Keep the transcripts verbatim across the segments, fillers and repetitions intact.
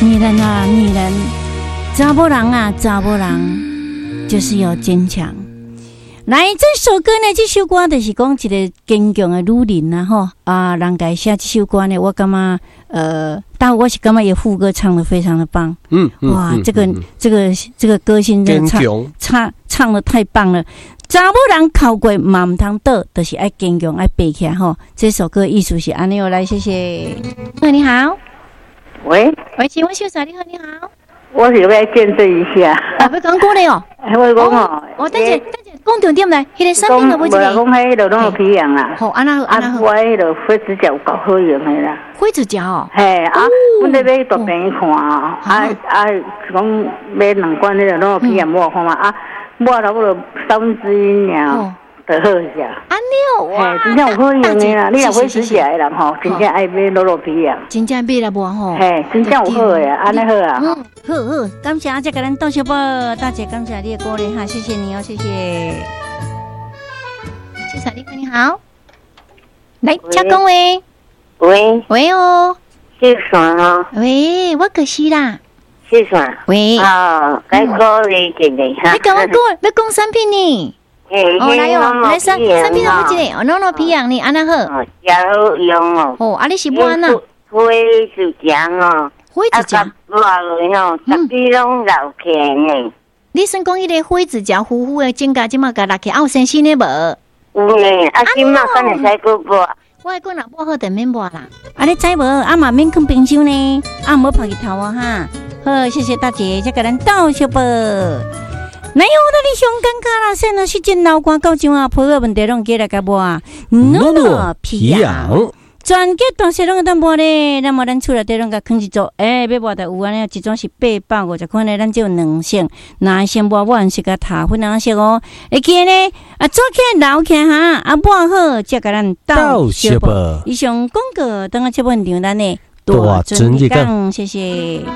女人啊，女人，查某人啊，查某人，就是要坚强。来，这首歌呢，这首歌就是讲一个坚强的女人呐，吼啊，人家写这首歌呢，我感觉呃，但我是感觉也副歌唱得非常的棒， 嗯， 哇， 嗯这个、 嗯、 这个这个歌星真的唱唱唱得太棒了。查某人哭过嘛唔通倒，就是爱坚强，爱爬起来吼。这首歌意思是安尼，我来谢谢。你好， 喂， 喂，请问秀嫂，你好，你好。 我是要见证一下。 啊，要讲过嘞哦。 我讲哦， 哦，等下等下，讲重点来，迄个产品的不？ 无啦，讲迄个拢有皮样啦。 好，安那好，安那好。 我迄个灰指甲有够好用的啦。 灰指甲哦。 嘿啊，阮咧买大病看哦，啊啊，讲买两罐迄个拢有皮样抹看嘛啊，抹差不多三分之一尔。就好下， 安尼哦，哇， 真正有好用的啦！你若会指甲的人吼，真正爱买落落皮啊， 真正买了无吼？ 嘿，真正有好的，安尼好啊！ 嗯，好好，感谢阿姐给咱豆小宝，大姐感谢你的鼓励哈，谢谢你哦，谢谢。谢谢你，你好，来，请讲喂， 喂喂哦， 谢爽哦， 喂，我可是啦， 谢爽， 喂， 哦，该鼓励一下哈， 你讲我讲，要讲产品呢？哦，来哦，来三三片好一个，哦，弄弄皮样呢，安那好， 哦，真好用哦。 哦，啊，你是mua哪？ 灰指甲哦， 灰指甲， 落来哦，十几拢老钱呢。 你算讲迄个灰指甲糊糊的指甲，即马甲拉起，啊有新鲜的无？ 有呢，啊，今嘛可能使过过。 我讲若无好，就免抹啦。啊，你知无？啊嘛免放冰箱呢，啊无放日头啊哈。好，谢谢大姐，再给咱倒小宝。哪有那里上尴尬啦？现在是真老瓜到怎啊？婆个问题拢过来甲无啊？诺诺皮痒，全家东西拢当无咧。那么咱厝内底拢甲放一组，诶，要无就有安尼，一种是八百五十块呢，咱只有两色，那先无我是甲塔粉红色哦。会记呢？啊，做起来留起来哈，啊，抹好才甲咱倒小宝。以上广告等下接本场咱呢，大尊讲，谢谢。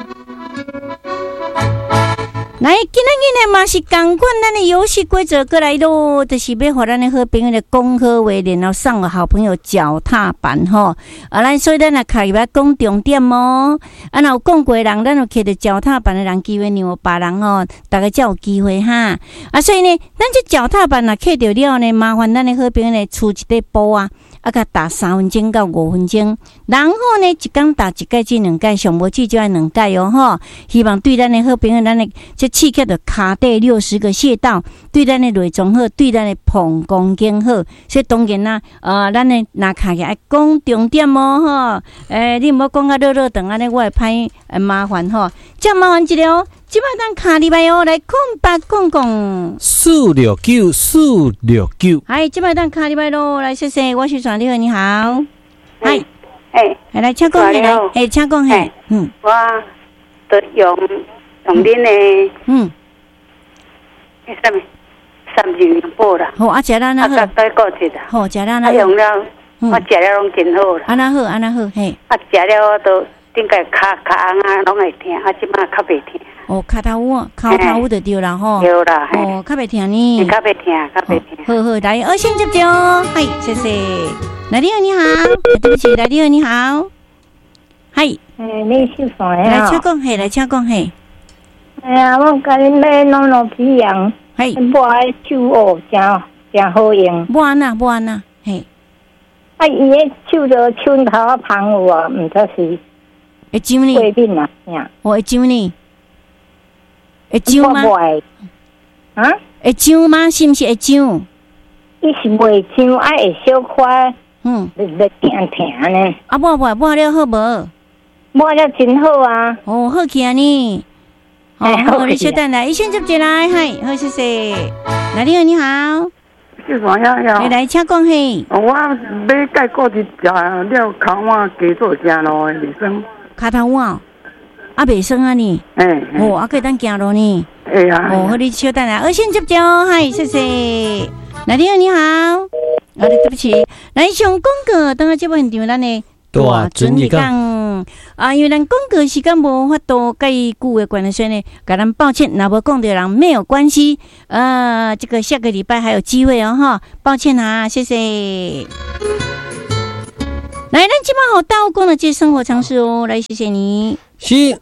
来，今仔日呢嘛是共款咱的游戏规则过来咯，就是要互咱的好朋友的恭贺为然后送个好朋友脚踏板吼。啊，咱所以咱也开始要讲重点哦。啊，若有讲过人，咱有摕着脚踏板的人，机会让别人吼，大家才有机会哈。啊，所以呢，咱这脚踏板若摕着了呢，麻烦咱的好朋友呢，出一块布啊，啊，甲打三分钟到五分钟，然后呢，一工打一盖至两盖，上无至就要两盖哦吼。希望对咱的好朋友，咱的这刺激的卡带六十个穴道，对咱的内脏好，对咱的膀胱经好。所以当然啦，呃，咱的拿卡起来讲重点哦吼。诶，你唔好讲啊热热等安尼，我会歹麻烦吼。这麻烦一个哦，即摆当卡里边哦，来空白讲讲。 四六九四六九， 哎，即摆当卡里边咯，来谢谢，我是传你好，你好，嗨， 哎， 来请讲嘿，来，哎，请讲嘿，嗯， 我都用用恁的， 嗯。 什么三斤两包啦？ 好，啊，食咱那好， 啊，再过一啦。 好，食咱那好。用了，我食了拢真好啦。 安那好，安那好，嘿。 啊，食了我都顶个骹骹红啊，拢会疼，啊，即摆较袂疼。 哦，骹头乌，骹头乌就对啦吼。 对啦， 哦，较袂疼呢。 较袂疼，较袂疼。 好好，来，二线接着，嗨，谢谢。来，你好，你好，对不起，来，你好，你好，嗨。 诶，你是谁啊？ 来，请讲，嘿，来，请讲，嘿。 哎呀，我甲恁买弄弄皮样， 嘿， 抹迄手哦，真真好用。 抹安那，抹安那，嘿。 啊，伊迄手着手头啊芳有啊，毋知是会痒呢？ 过敏啊，呀。 哦，会痒呢？会痒吗？ 啊？ 会痒吗？是毋是会痒？ 伊是袂痒，啊会小块， 嗯， 会会疼疼呢。 啊，抹抹抹了好无？ 抹了真好啊。 哦，好起啊呢。哦，好，你稍等来，一先接进来，嗨，好，谢谢。来，你好，你好， 是啥呀呀？ 你来，请讲嘿。 我买盖过一只了口碗加做正路的卫生。 卡头碗，啊，袂酸啊你？ 哎， 哦，啊，可以当行路呢。 哎呀， 哦，好，你稍等来，二先接进，嗨，谢谢。来，你好，你好，啊，对不起，来上广告，等下这部现场咱呢。 大尊你讲啊，因为咱广告时间无法度介久的关系，所以呢，甲咱抱歉，若无讲到人没有关系。呃，这个下个礼拜还有机会哦，哈，抱歉啊，谢谢。来，咱今晚好到讲的这生活常识哦，来谢谢你。 是。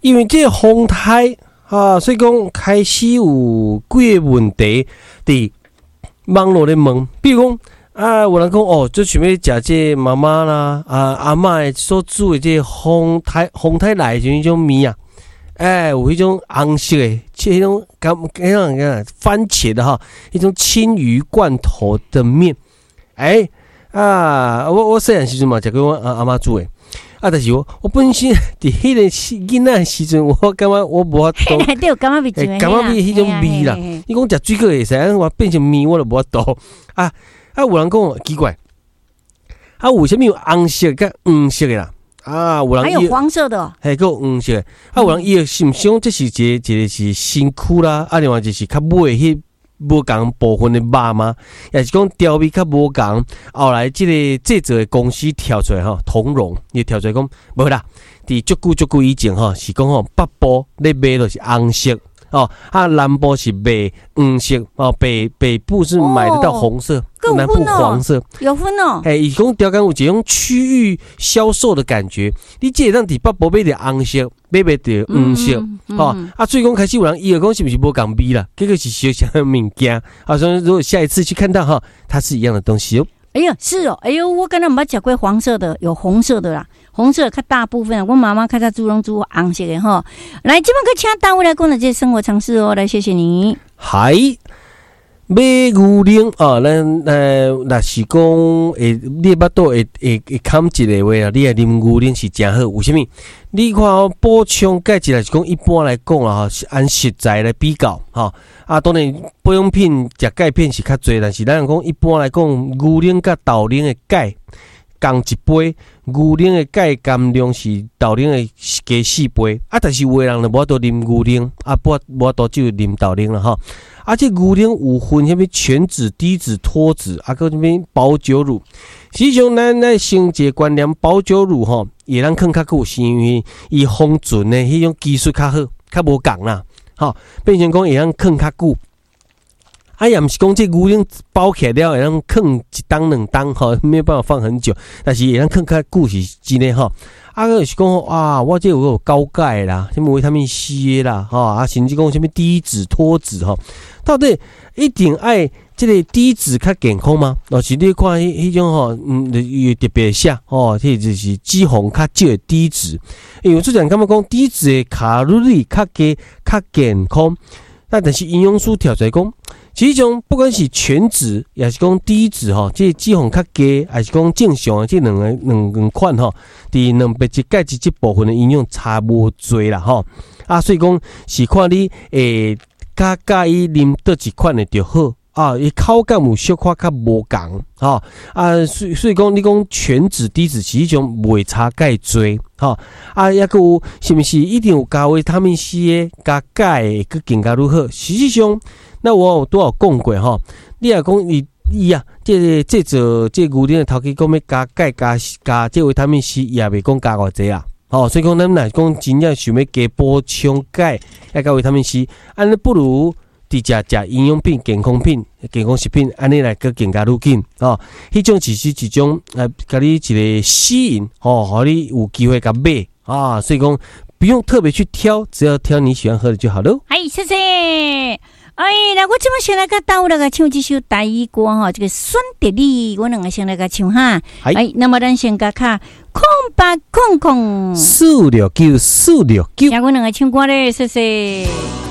因为这风台啊，所以讲开始有几个问题伫网络咧问，比如讲啊，有人讲哦，就想要食这妈妈啦啊阿嬷所煮的这风台风台来就迄种面啊。哎，有迄种红色的，迄种干迄种番茄的哈，一种青鱼罐头的面。哎啊，我我细汉时阵嘛食过我阿阿嬷煮的，啊，但是我我本身伫迄个囡仔时阵，我感觉我无法度， 内底有感觉味精， 感觉味迄种味啦。你讲食水果会使，我变成面我就无法度。啊啊，有人讲奇怪，啊，为什么有红色甲黄色的啦？啊，有人还有黄色的、哦， 还有黄色的。啊，有人伊个想想，这是一个一个是身躯啦，啊，另外就是较尾迄无共部分的肉嘛，也是讲调味较无共。后来这个制作的公司跳出来吼，同荣伊跳出来讲，无啦，伫足久足久以前吼，是讲吼北部咧卖就是红色。哦，啊，南部是卖黄色，哦，北北部是买得到红色， 哦、 南部黄色， 有分哦。 哎，伊讲调讲有一种区域销售的感觉，你即个当伫北部买着红色，买买着黄色，嗯嗯、哦，啊，所以讲开始有人伊个讲是不是无共味啦？这个是小小的物件，啊，所以如果下一次去看到哈，它是一样的东西哦。 哎呀，是哦，哎呦，我刚才没吃过黄色的，有红色的啦，红色较大部分，我妈妈看她煮拢煮红色的哈。来，这边可请大卫来讲的这些生活常识哦，来谢谢你。 嗨，买牛奶啊，咱呃，若是讲诶，你巴肚会会会冚一个话啊，你来啉牛奶是真好。为什么？你看哦，补充钙质来是讲一般来讲啦，哈，按食材来比较哈。啊，当然保养品食钙片是较侪，但是咱讲一般来讲，牛奶甲豆奶的钙共一杯，牛奶的钙含量是豆奶的加四倍。啊，但是有的人就无法度啉牛奶，啊，无无法度就啉豆奶啦哈。啊，这牛奶有分什么全脂、低脂、脱脂，啊，搁什么保酒乳。实际上，咱来先一个观念，保酒乳吼，会咱放较久，是因为伊封存的迄种技术较好，较无共啦。吼，变成讲会当放较久。啊，也毋是讲这牛奶包起来了会当放一当两当吼，没有办法放很久，但是会当放较久是真诶吼。啊，就是讲啊，我这有高钙啦，什么维他命 C 啦，吼啊，甚至讲什么低脂脱脂吼，到底一定爱这个低脂较健康吗？哦，是你看迄迄种吼，嗯，有特别写哦，这就是脂肪较少的低脂。因为有这人感觉讲低脂的卡路里较低，较健康。那但是营养师调出来讲，其实种不管是全脂，也是讲低脂吼，这脂肪较低，还是讲正常的这两个两两款吼，伫两百质钙质这部分的营养差无多啦吼。啊，所以讲是看你诶，较介意啉倒一款的就好。啊，伊口感有小可较无共，吼啊，所以所以讲你讲全脂低脂是迄种袂差介多，吼啊，抑个有是毋是一定有加维他命 C 的加钙的，佮更加如何？实际上，那我有多少讲过吼？你若讲伊伊啊，这这做这牛奶的头家讲要加钙加加这维他命 C， 也袂讲加偌济啊。吼，所以讲咱若讲真正想要加补充钙，要加维他命 C， 安尼不如。直接食营养品、健康品、健康食品，安尼来个更加愈紧哦。迄种只是一种呃，甲你一个吸引哦，互你有机会甲买啊。所以讲不用特别去挑，只要挑你喜欢喝的就好了。 哎，谢谢。哎，那我这么先来个到那个唱这首台语歌哈，这个选择你，我两个先来个唱哈。哎，那么咱先甲卡空白空空四六九四六九， 我两个唱歌咧，谢谢。